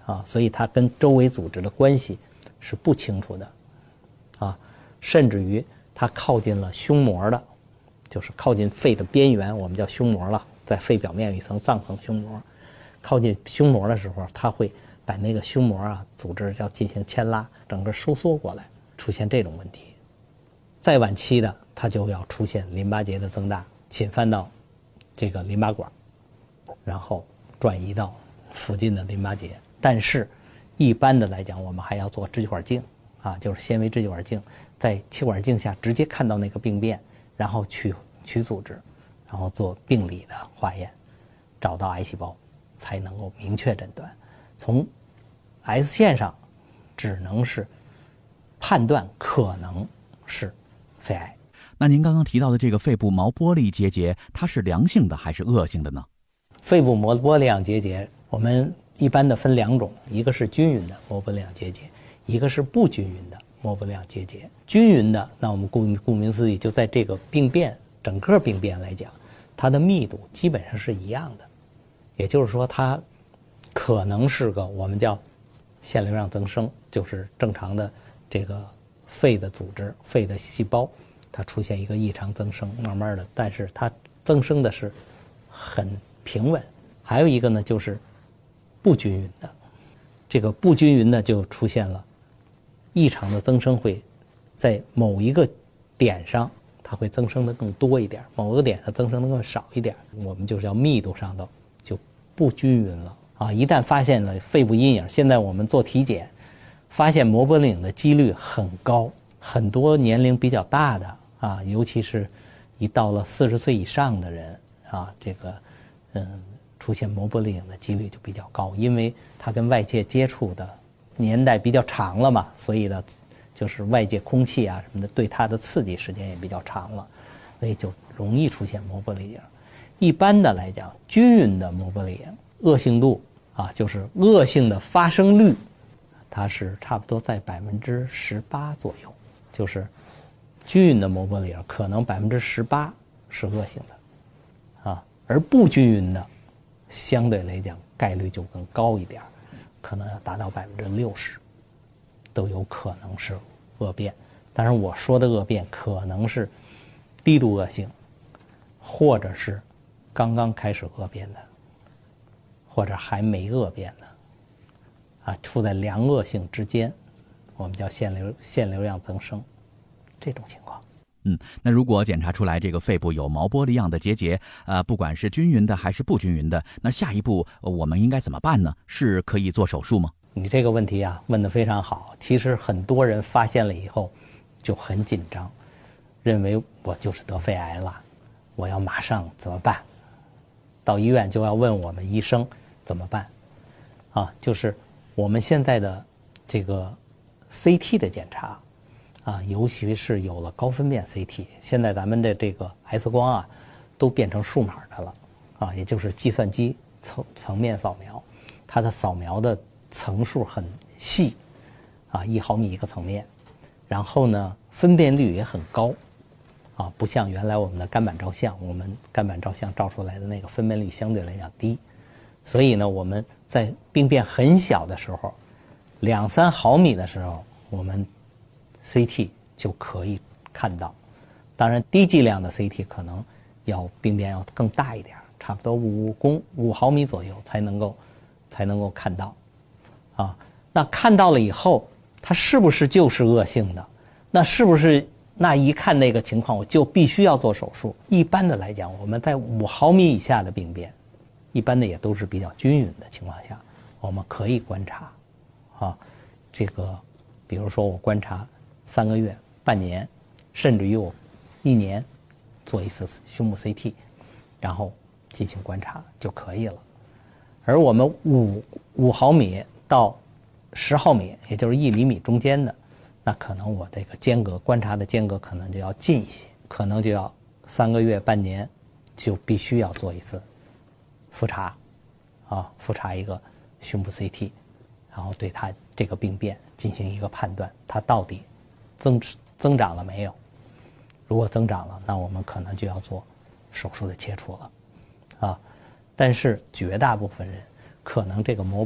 所以它跟周围组织的关系是不清楚的，甚至于它靠近了胸膜的，就是靠近肺的边缘，我们叫胸膜了，在肺表面有一层脏层胸膜，靠近胸膜的时候，它会把那个胸膜组织要进行牵拉，整个收缩过来，出现这种问题。再晚期的，它就要出现淋巴结的增大，侵犯到这个淋巴管，然后转移到附近的淋巴结。但是一般的来讲，我们还要做支气管镜就是纤维支气管镜，在气管镜下直接看到那个病变，然后取组织，然后做病理的化验，找到癌细胞，才能够明确诊断。从 X 线上只能是判断可能是肺癌。 那您刚刚提到的这个肺部毛玻璃结节，它是良性的还是恶性的呢？ 肺部膜玻璃样结节，我们一般的分两种，一个是均匀的膜玻璃样结节，一个是不均匀的膜玻璃样结节。均匀的，那我们顾名思义，就在这个病变整个病变来讲，它的密度基本上是一样的，也就是说它可能是个我们叫腺瘤样增生，就是正常的这个肺的组织、肺的细胞，它出现一个异常增生，慢慢的，但是它增生的是很平稳。还有一个呢，就是不均匀的，这个不均匀的就出现了异常的增生，会在某一个点上它会增生的更多一点，某个点上增生的更少一点，我们就叫密度上的就不均匀了一旦发现了肺部阴影，现在我们做体检发现膜玻璃影的几率很高，很多年龄比较大的尤其是一到了40岁以上的人这个出现膜玻璃影的几率就比较高，因为它跟外界接触的年代比较长了嘛，所以呢就是外界空气什么的对它的刺激时间也比较长了，所以就容易出现膜玻璃影。一般的来讲，均匀的膜玻璃影恶性度就是恶性的发生率，它是差不多在18%左右，就是均匀的膜玻璃影可能18%是恶性的而不均匀的相对来讲概率就更高一点，可能要达到60%都有可能是恶变。当然我说的恶变可能是低度恶性，或者是刚刚开始恶变的，或者还没恶变的处在良恶性之间，我们叫腺瘤样增生这种情况。 那如果检查出来这个肺部有毛玻璃样的结节，不管是均匀的还是不均匀的，那下一步我们应该怎么办呢？是可以做手术吗？ 你这个问题问得非常好。其实很多人发现了以后就很紧张，认为我就是得肺癌了，我要马上怎么办？到医院就要问我们医生怎么办就是我们现在的这个 CT 的检查尤其是有了高分辨 CT， 现在咱们的这个 X 光都变成数码的了也就是计算机层面扫描，它的扫描的层数很细1毫米一个层面，然后呢分辨率也很高不像原来我们的干板照相，我们干板照相照出来的那个分辨率相对来讲低，所以呢我们在病变很小的时候2-3毫米的时候，我们 CT 就可以看到。当然低剂量的 CT 可能病变要更大一点，差不多5毫米左右才能够看到那看到了以后，它是不是就是恶性的？那是不是那一看那个情况我就必须要做手术？一般的来讲，我们在5毫米以下的病变，一般的也都是比较均匀的情况下，我们可以观察这个比如说我观察3个月、半年，甚至于我1年做一次胸部 CT， 然后进行观察就可以了。而我们5毫米到10毫米，也就是1厘米中间的，那可能我这个间隔观察的间隔可能就要近一些，可能就要3个月、半年就必须要做一次复查复查一个胸部 CT， 然后对它这个病变进行一个判断，它到底增长了没有？如果增长了，那我们可能就要做手术的切除了但是绝大部分人可能这个膜